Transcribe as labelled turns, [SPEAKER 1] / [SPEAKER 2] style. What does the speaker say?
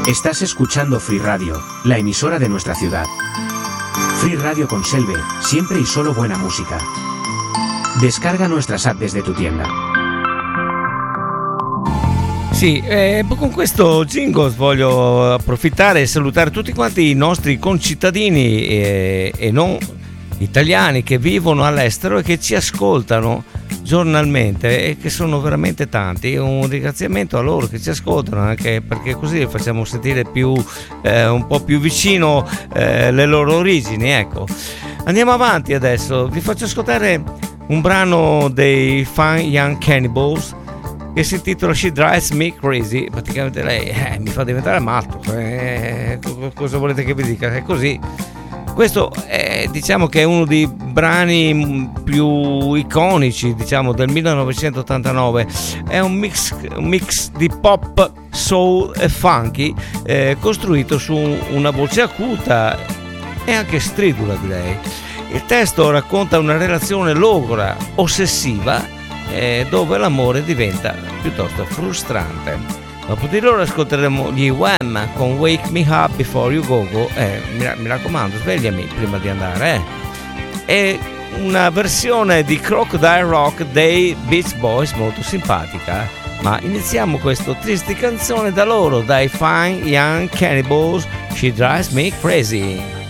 [SPEAKER 1] Estás escuchando Free Radio, la emisora de nuestra ciudad. Free Radio con Selve, siempre y solo buena música. Descarga nuestras app desde tu tienda.
[SPEAKER 2] Sì, con questo jingle voglio approfittare e salutare tutti quanti i nostri concittadini e non italiani che vivono all'estero e che ci ascoltano giornalmente e che sono veramente tanti. Un ringraziamento a loro che ci ascoltano, anche perché così facciamo sentire un po' più vicino le loro origini, ecco. Andiamo avanti adesso, vi faccio ascoltare un brano dei Fine Young Cannibals che si intitola She Drives Me Crazy. Praticamente lei mi fa diventare matto, cosa volete che vi dica? È così. Questo è, diciamo che è uno dei brani più iconici, diciamo, del 1989. È un mix di pop, soul e funky, costruito su una voce acuta e anche stridula, direi. Il testo racconta una relazione logora, ossessiva, dove l'amore diventa piuttosto frustrante. Dopo di loro ascolteremo gli Wham con Wake Me Up Before You Go Go. Mi raccomando, svegliami prima di andare. È una versione di Crocodile Rock dei Beach Boys molto simpatica. Ma iniziamo questa triste canzone da loro, dai Fine Young Cannibals, She Drives Me Crazy.